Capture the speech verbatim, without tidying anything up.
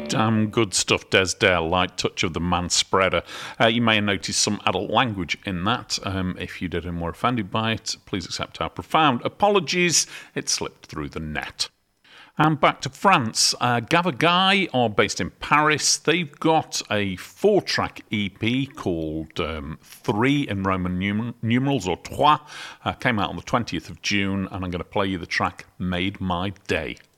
Damn good stuff, Des Dare, Light Touch of the Man Spreader. Uh, you may have noticed some adult language in that. Um, if you did and were offended by it, please accept our profound apologies. It slipped through the net. And back to France. Uh, Gavagai are based in Paris. They've got a four-track E P called um, Three in Roman numer- numerals, or Trois. Uh, came out on the twentieth of June, and I'm going to play you the track Made My Day.